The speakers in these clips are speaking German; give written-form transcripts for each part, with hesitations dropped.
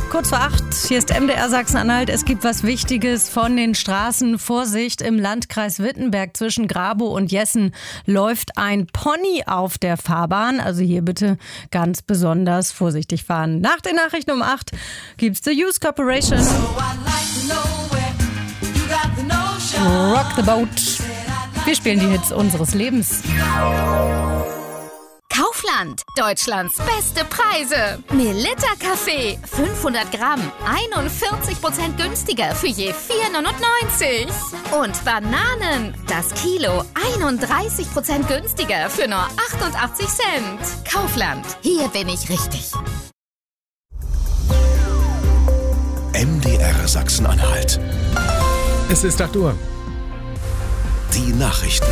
Kurz vor 8, hier ist MDR Sachsen-Anhalt. Es gibt was Wichtiges von den Straßen. Vorsicht, im Landkreis Wittenberg zwischen Grabow und Jessen läuft ein Pony auf der Fahrbahn. Also hier bitte ganz besonders vorsichtig fahren. Nach den Nachrichten um 8 gibt's The Youth Corporation. Rock the Boat. Wir spielen die Hits unseres Lebens. Kaufland, Deutschlands beste Preise. Melitta Kaffee, 500 Gramm, 41% günstiger für je 4,99. Und Bananen, das Kilo, 31% günstiger für nur 88 Cent. Kaufland, hier bin ich richtig. MDR Sachsen-Anhalt. Es ist 8 Uhr. Die Nachrichten.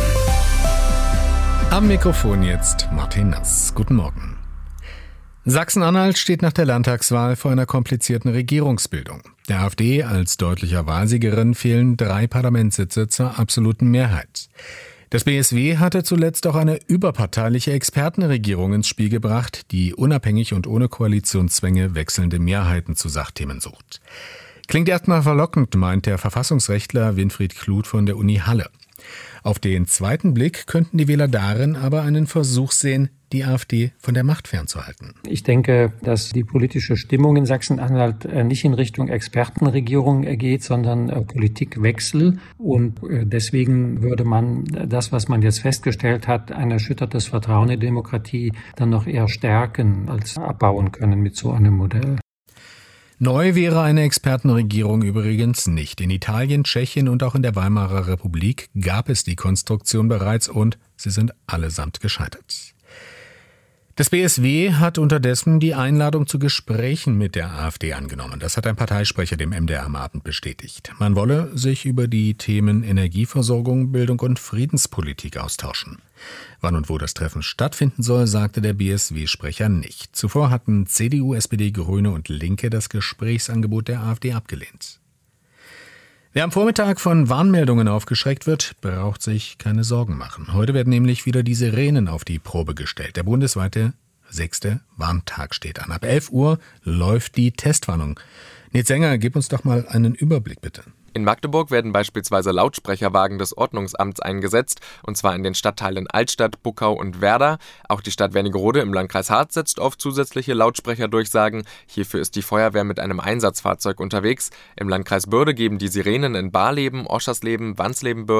Am Mikrofon jetzt Martin Nass. Guten Morgen. Sachsen-Anhalt steht nach der Landtagswahl vor einer komplizierten Regierungsbildung. Der AfD als deutlicher Wahlsiegerin fehlen 3 Parlamentssitze zur absoluten Mehrheit. Das BSW hatte zuletzt auch eine überparteiliche Expertenregierung ins Spiel gebracht, die unabhängig und ohne Koalitionszwänge wechselnde Mehrheiten zu Sachthemen sucht. Klingt erstmal verlockend, meint der Verfassungsrechtler Winfried Kluth von der Uni Halle. Auf den zweiten Blick könnten die Wähler darin aber einen Versuch sehen, die AfD von der Macht fernzuhalten. Ich denke, dass die politische Stimmung in Sachsen-Anhalt nicht in Richtung Expertenregierung geht, sondern Politikwechsel. Und deswegen würde man das, was man jetzt festgestellt hat, ein erschüttertes Vertrauen in Demokratie, dann noch eher stärken als abbauen können mit so einem Modell. Neu wäre eine Expertenregierung übrigens nicht. In Italien, Tschechien und auch in der Weimarer Republik gab es die Konstruktion bereits und sie sind allesamt gescheitert. Das BSW hat unterdessen die Einladung zu Gesprächen mit der AfD angenommen. Das hat ein Parteisprecher dem MDR am Abend bestätigt. Man wolle sich über die Themen Energieversorgung, Bildung und Friedenspolitik austauschen. Wann und wo das Treffen stattfinden soll, sagte der BSW-Sprecher nicht. Zuvor hatten CDU, SPD, Grüne und Linke das Gesprächsangebot der AfD abgelehnt. Wer am Vormittag von Warnmeldungen aufgeschreckt wird, braucht sich keine Sorgen machen. Heute werden nämlich wieder die Sirenen auf die Probe gestellt. Der bundesweite 6. Warntag steht an. Ab 11 Uhr läuft die Testwarnung. Nils Sänger, gib uns doch mal einen Überblick, bitte. In Magdeburg werden beispielsweise Lautsprecherwagen des Ordnungsamts eingesetzt, und zwar in den Stadtteilen Altstadt, Buckau und Werder. Auch die Stadt Wernigerode im Landkreis Harz setzt auf zusätzliche Lautsprecherdurchsagen. Hierfür ist die Feuerwehr mit einem Einsatzfahrzeug unterwegs. Im Landkreis Börde geben die Sirenen in Barleben, Oschersleben, Wansleben,